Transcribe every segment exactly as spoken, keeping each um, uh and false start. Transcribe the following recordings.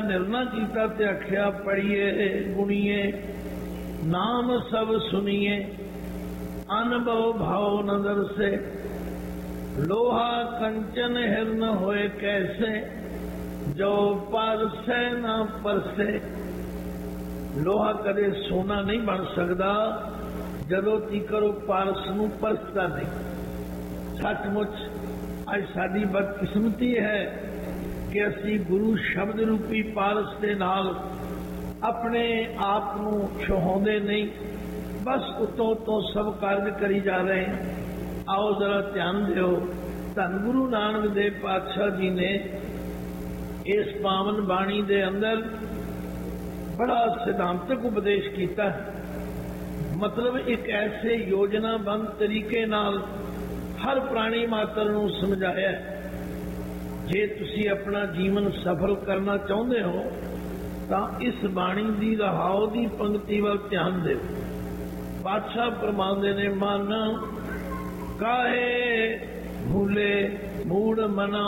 निर्णय कीता ते आख्या पढ़िए गुणिए नाम सब सुनिए अनुभव भाव नजर से लोहा कंचन हिरन होए कैसे जो परसे ना परसे। लोहा कदे सोना नहीं बन सकता जदों तीकर पारस नूं परसदा नहीं। सचमुच अज साडी बदकिस्मती है कि असी गुरु शब्द रूपी पारस के नाल अपने आप नूं छुहाउंदे नहीं, बस उतों उतों सब कार्य करी जा रहे हैं। आओ जरा ध्यान दिओ, धन गुरु नानक देव पातशाह जी ने इस पावन बाणी दे अंदर बड़ा सिद्धांतक उपदेश किया है। मतलब एक ऐसे योजनाबंद तरीके नाल हर प्राणी मात्र नूं समझाया है। जे तुसी अपना जीवन सफल करना चाहते हो तो इस बाणी की रहाओ की पंक्ति वाल ध्यान दो। बादशाह फरमांदे ने मन काहे भूले मूड मना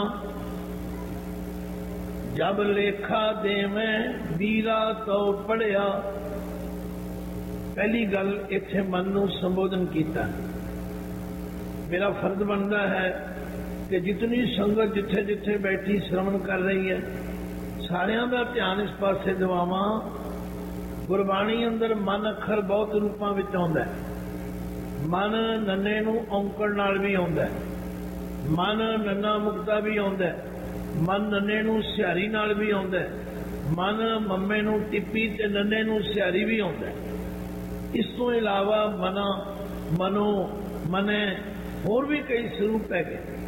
जब लेखा देवें वीरा तो पढ़िया। पहली गल इत्थे मन नूं संबोधन कीता। मेरा फर्ज बनता है कि जितनी संगत जिथे जिथे बैठी श्रवण कर रही है सारियां दा ध्यान इस पासे दिवावां। गुरबाणी अंदर मन अखर बहुत रूपां विच आउंदा है। मन नन्ने नूं औंकड़ नाल भी आउंदा है, मन नन्ना मुक्ता भी आउंदा है, मन नन्ने नूं सिहारी नाल भी आउंदा है, मन मम्मे नूं टिप्पी ते नन्ने नूं सिहारी भी आउंदा है। इस तों इलावा मना मनो मने होर भी कई स्वरूप है।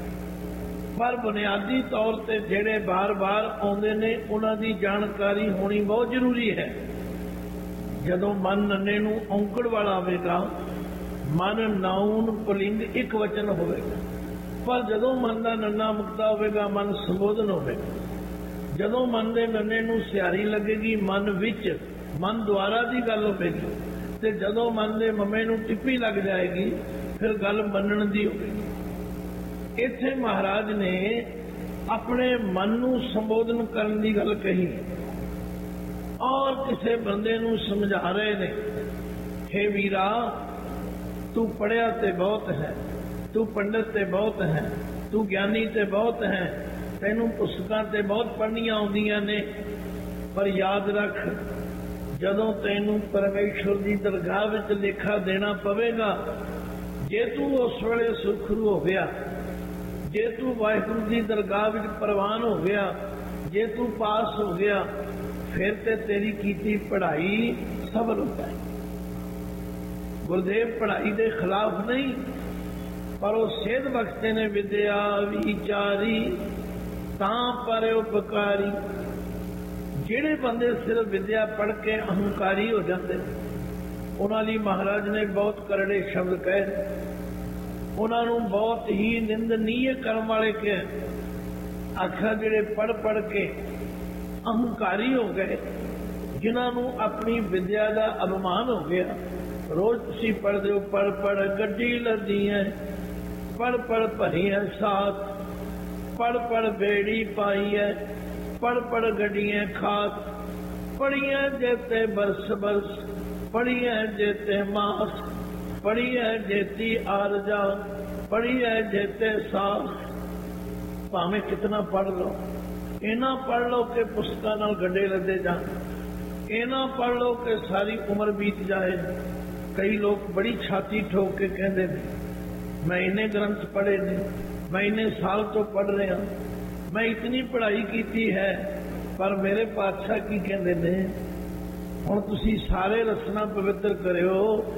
पर बुनियादी तौर पर जेड़े बार बार आउंदे ने उन्हां दी जानकारी होनी बहुत जरूरी है। जदों मन नन्ने नूं औंकड़ वाला आवेगा, मन नाउन पुलिंग एक वचन होवेगा। पर जदों मन दा नन्ना मुक्ता होवेगा, मन संबोधन होवेगा। जदों मन दे नन्ने नूं सिहारी लगेगी, मन विच मन द्वारा दी गल होवेगी। ते जदों मन दे मम्मे नूं टिप्पी लग जाएगी फिर गल मनण दी होवेगी। इत्थे महाराज ने अपने मन नूं संबोधन करने की गल कही और किसी बंदे नूं समझा रहे ने, हे वीरा तू पढ़िया ते बहुत है, तू पंडित ते बहुत है, तू ज्ञानी ते बहुत है, तैनूं पुस्तकां ते बहुत पढ़नियां आउंदियां ने, पर याद रख जदों तैनूं परमेश्वर की दरगाह विच लेखा देना पवेगा, जे तू उस वेले सुरखरू हो गया, जे तू वाहिगुरू की दरगाह विच प्रवान हो गया, जे तू पास हो गया, फिर ते तेरी कीती पढ़ाई सफल हो जाए। गुरुदेव पढ़ाई के खिलाफ नहीं, पर वो सेध बख्शते ने विद्या विचारी तां पर उपकारी। जेड़े बंदे सिर्फ विद्या पढ़ के अहंकारी हो जाते उन्हां लई महाराज ने बहुत करड़े शब्द कहे। उन्होंने बहुत ही निंदनीय कर्म वाले के आखिर जेड़े पढ़ पढ़ के अहंकारी हो गए, जिन्होंने अपनी विद्या का अभिमान हो गया। रोज तुसी पढ़ते हो, पढ़ पढ़ गड्डी लदी है, पढ़ पढ़ भरी है साथ, पढ़ पढ़ बेड़ी पाई है, पढ़ पढ़ गड्डियां खात, पढ़िया जेते बरस बरस, पढ़िया जेते मास, पढ़ी है जेती आरजा, पढ़ी है जेते सास। भावें कितना पढ़ लो, इना पढ़ लो कि पुस्तकां नाल गड्ढे लदे जान, इना पढ़ लो कि सारी उम्र बीत जाए। कई लोग बड़ी छाती ठोक के कहते हैं मैं इन्ने ग्रंथ पढ़े ने, मैं इन्ने साल तो पढ़ रहा, मैं इतनी पढ़ाई की है, पर मेरे पातशाह की कहते हैं हुण तुसीं सारे रसना पवित्र करियो